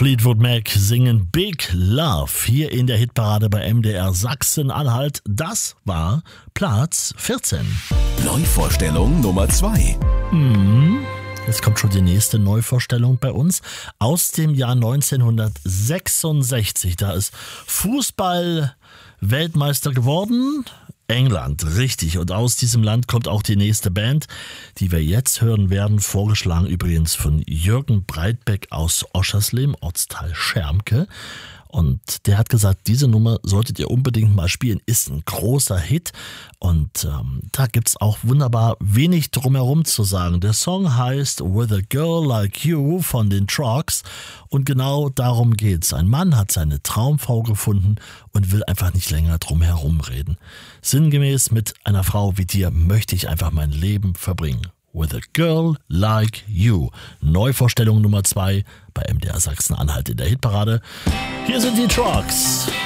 Fleetwood Mac singen Big Love hier in der Hitparade bei MDR Sachsen-Anhalt. Das war Platz 14. Neuvorstellung Nummer 2. Jetzt kommt schon die nächste Neuvorstellung bei uns aus dem Jahr 1966. Da ist Fußball Weltmeister geworden. England, richtig. Und aus diesem Land kommt auch die nächste Band, die wir jetzt hören werden. Vorgeschlagen übrigens von Jürgen Breitbeck aus Oschersleben, Ortsteil Schermke. Und der hat gesagt, diese Nummer solltet ihr unbedingt mal spielen. Ist ein großer Hit. Und da gibt's auch wunderbar wenig drumherum zu sagen. Der Song heißt With a Girl Like You von den Trucks. Und genau darum geht's. Ein Mann hat seine Traumfrau gefunden und will einfach nicht länger drumherum reden. Sinngemäß, mit einer Frau wie dir möchte ich einfach mein Leben verbringen. With a Girl Like You. Neuvorstellung Nummer 2 bei MDR Sachsen-Anhalt in der Hitparade. Hier sind die Trucks.